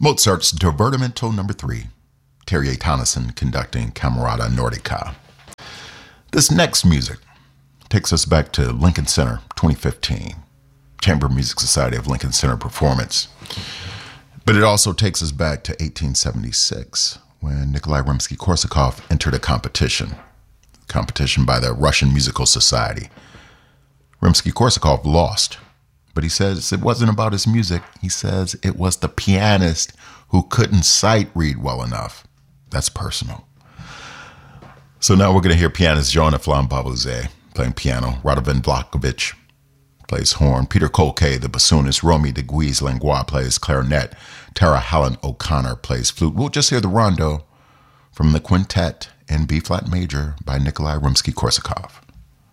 Mozart's Divertimento No. 3, Terry A. Tonneson conducting Camerata Nordica. This next music takes us back to Lincoln Center, 2015, Chamber Music Society of Lincoln Center performance. But it also takes us back to 1876, when Nikolai Rimsky-Korsakov entered a competition by the Russian Musical Society. Rimsky-Korsakov lost, but he says it wasn't about his music. He says it was the pianist who couldn't sight read well enough. That's personal. So now we're going to hear pianist Joanna Flambauzet playing piano. Radovan Vlahovic plays horn. Peter Kolke, the bassoonist. Romy de Guise-Langlois plays clarinet. Tara Hallen O'Connor plays flute. We'll just hear the rondo from the quintet in B-flat major by Nikolai Rimsky-Korsakov.